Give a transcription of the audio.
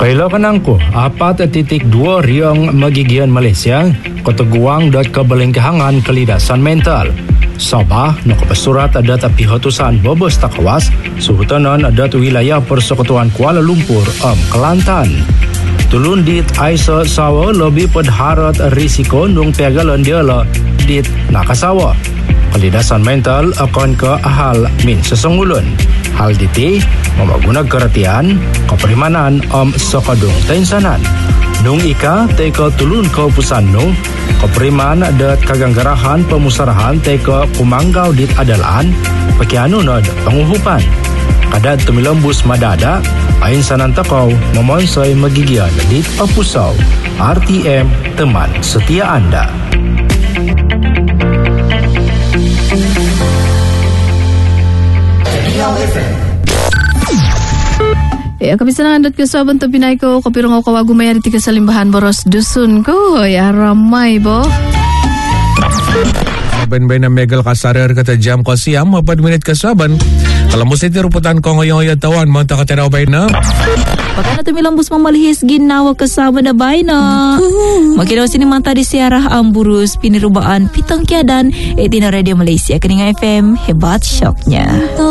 Kaila kanangko, 4.2 riang magigian Malaysia, keteguang dat kebelengkahangan kelidasan mental. Sabah, nakapasurat adat pihatusan bobos takawas, suhutanan adat wilayah Persekutuan Kuala Lumpur, Kelantan. Tulun dit Aisa sawa lebih pedharat risiko nung pegalan dia lah dit nakasawa. Kelidasan mental akan ke ahal min sesunggulan. Hal diti memaguna keratian keperimanan sekadung tainsanan. Nung ika teka tulun ke pusan nung keperiman dat kaganggarahan pemusarahan teka kumanggau dit adalaan pakianu nad penguhupan. Kadat tumilambus madada ain sanan takau memonsoi magigian dit opusau. RTM, teman setia anda. Ya, kami senang adat kesaban tepinai ko kapirong ko kawagumaya di tiga salimbahan boros dusun ko. Ya, ramai bo. Ben-ben na megal kasarir kata jam ko siyam 4 minit kasaban. Kalau mesti ruputan ko ngoyong tawan mo ta kateraw bay na. Baka na tumilambos mamalihis ginawa kasama na bay na. Makinaw sini mata di siarah amburus pinirubaan pitang kiadan etina Radio Malaysia Keninga FM hebat syoknya.